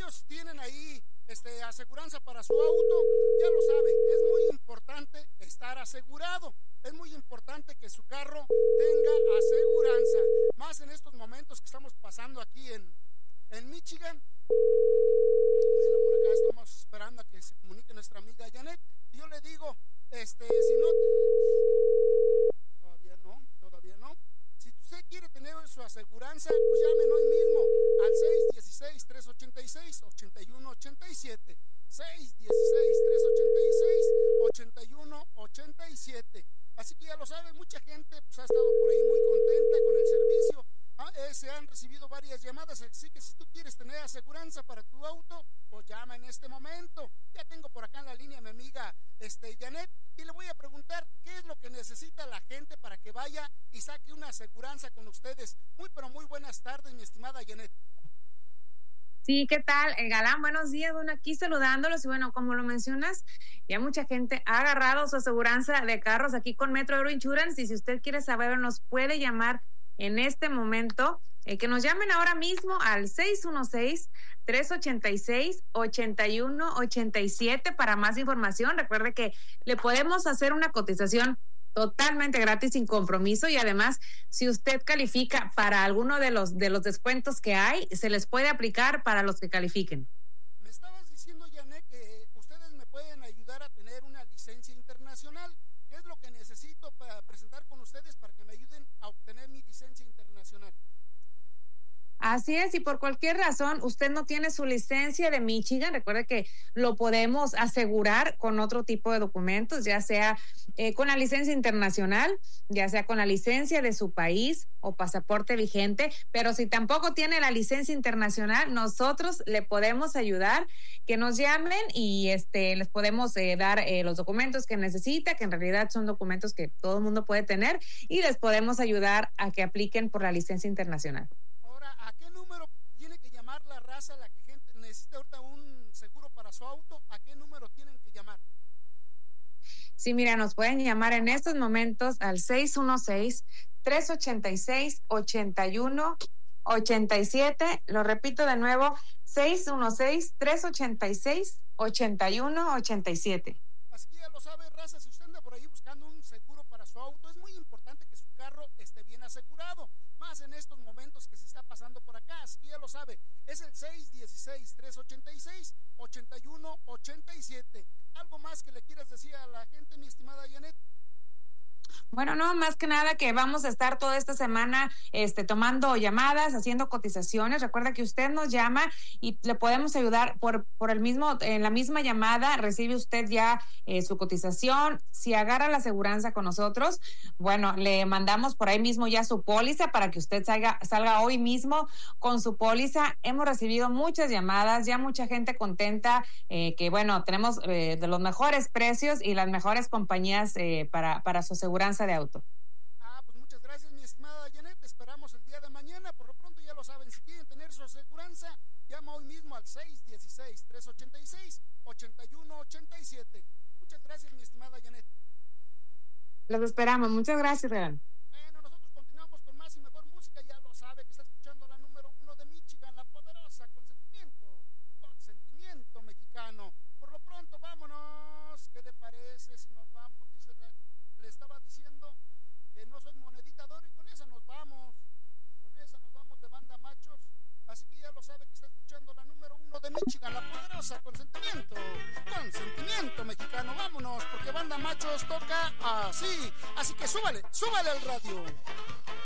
ellos tienen ahí aseguranza para su auto, ya lo sabe, es muy importante estar asegurado, es muy importante que su carro tenga aseguranza, más en estos momentos que estamos pasando aquí en Michigan. Bueno, por acá estamos esperando a que se comunique nuestra amiga Janet, y yo le digo, si no, todavía no. Si usted quiere tener su aseguranza, pues llamen hoy mismo al 616-386-8187. 616-386-8187. Así que ya lo sabe, mucha gente pues ha estado por ahí muy contenta con el servicio. Se han recibido varias llamadas, así que si tú quieres tener aseguranza para tu auto, pues llama en este momento. Ya tengo por acá en la línea a mi amiga Janet, y le voy a preguntar qué es lo que necesita la gente para que vaya y saque una aseguranza con ustedes. Muy pero muy buenas tardes, mi estimada Janet. Sí, ¿qué tal? Galán, buenos días, bueno, aquí saludándolos y bueno, como lo mencionas, ya mucha gente ha agarrado su aseguranza de carros aquí con Metro Auto Insurance, y si usted quiere saber, nos puede llamar en este momento, que nos llamen ahora mismo al 616-386-8187 para más información. Recuerde que le podemos hacer una cotización totalmente gratis, sin compromiso, y además, si usted califica para alguno de los descuentos que hay, se les puede aplicar para los que califiquen. Me estabas diciendo, Janet, que ustedes me pueden ayudar a tener una licencia internacional. ¿Qué es lo que necesito para presentar con ustedes para que me ayuden a obtener mi licencia internacional? Así es, y por cualquier razón usted no tiene su licencia de Michigan, recuerde que lo podemos asegurar con otro tipo de documentos, ya sea con la licencia internacional, ya sea con la licencia de su país o pasaporte vigente, pero si tampoco tiene la licencia internacional, nosotros le podemos ayudar, que nos llamen y les podemos dar los documentos que necesita, que en realidad son documentos que todo el mundo puede tener, y les podemos ayudar a que apliquen por la licencia internacional. ¿A qué número tiene que llamar la raza, la que gente necesita ahorita un seguro para su auto? ¿A qué número tienen que llamar? Sí, mira, nos pueden llamar en estos momentos al 616-386-8187. Lo repito de nuevo, 616-386-8187. Así que ya lo sabe, raza, si usted anda por ahí buscando un seguro para su auto, es muy importante que su carro esté bien asegurado, más en estos momentos que se está pasando por acá. Así que ya lo sabe, es el 616-386-8187. ¿Algo más que le quieras decir a la gente, mi estimada Janet? Bueno, no, más que nada que vamos a estar toda esta semana tomando llamadas, haciendo cotizaciones. Recuerda que usted nos llama y le podemos ayudar por el mismo, en la misma llamada recibe usted ya su cotización. Si agarra la aseguranza con nosotros, bueno, le mandamos por ahí mismo ya su póliza para que usted salga hoy mismo con su póliza. Hemos recibido muchas llamadas, ya mucha gente contenta, que bueno, tenemos de los mejores precios y las mejores compañías para su aseguranza de auto. Pues muchas gracias, mi estimada Janet. Esperamos el día de mañana. Por lo pronto ya lo saben, si quieren tener su aseguranza, llama hoy mismo al 616-386-8187. Muchas gracias, mi estimada Janet. Los esperamos. Muchas gracias, Real. Bueno, nosotros continuamos con más y mejor música. Ya lo sabe que está escuchando la número 1 de Michigan, la poderosa Consentimiento Mexicano. Por lo pronto, vámonos. ¿Qué le parece si nos vamos? Le estaba diciendo que no soy monedita de oro, y con esa nos vamos de Banda Machos. Así que ya lo sabe que está escuchando la número 1 de Michigan, la poderosa Consentimiento Mexicano. Vámonos, porque Banda Machos toca así. Así que súbale al radio.